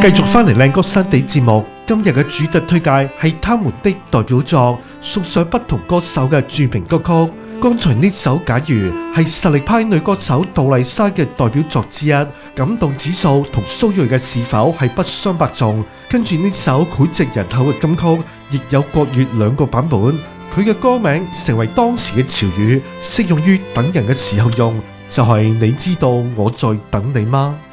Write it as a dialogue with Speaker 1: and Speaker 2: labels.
Speaker 1: 繼續翻嚟靚歌新地節目，今日嘅主特推介係他們的代表作，送上不同歌手嘅著名歌曲。剛才呢首《假如》係實力派女歌手杜麗莎嘅代表作之一，感動指數同蘇芮嘅是否係不相伯仲。跟住呢首膾炙人口嘅金曲，亦有國粵兩個版本。佢嘅歌名成為當時嘅潮語，適用於等人嘅時候用，就係你知道我在等你嗎？